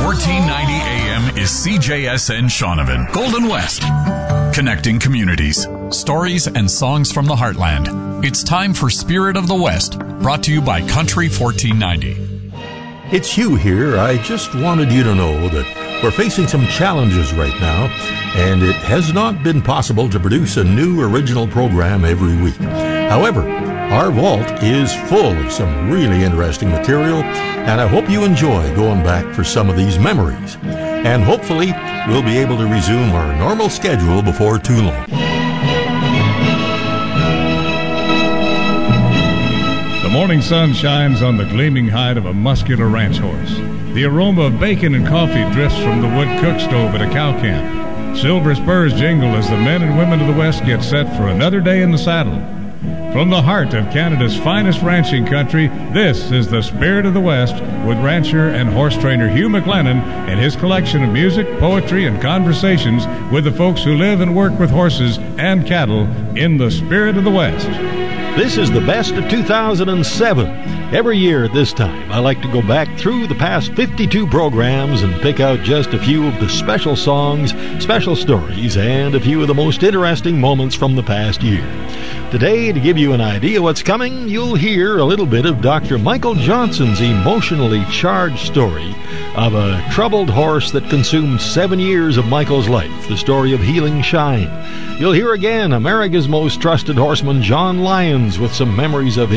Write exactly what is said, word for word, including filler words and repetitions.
fourteen ninety A M is C J S N Shaunavon, Golden West. Connecting communities, stories and songs from the heartland. It's time for Spirit of the West, brought to you by Country fourteen ninety. It's Hugh here. I just wanted you to know that we're facing some challenges right now, and it has not been possible to produce a new original program every week. However, our vault is full of some really interesting material, and I hope you enjoy going back for some of these memories. And hopefully, we'll be able to resume our normal schedule before too long. The morning sun shines on the gleaming hide of a muscular ranch horse. The aroma of bacon and coffee drifts from the wood cook stove at a cow camp. Silver spurs jingle as the men and women of the West get set for another day in the saddle. From the heart of Canada's finest ranching country, this is the Spirit of the West with rancher and horse trainer Hugh McLennan and his collection of music, poetry, and conversations with the folks who live and work with horses and cattle in the Spirit of the West. This is the best of two thousand seven. Every year at this time, I like to go back through the past fifty-two programs and pick out just a few of the special songs, special stories, and a few of the most interesting moments from the past year. Today, to give you an idea what's coming, you'll hear a little bit of Doctor Michael Johnson's emotionally charged story of a troubled horse that consumed seven years of Michael's life, the story of Healing Shine. You'll hear again America's most trusted horseman, John Lyons, with some memories of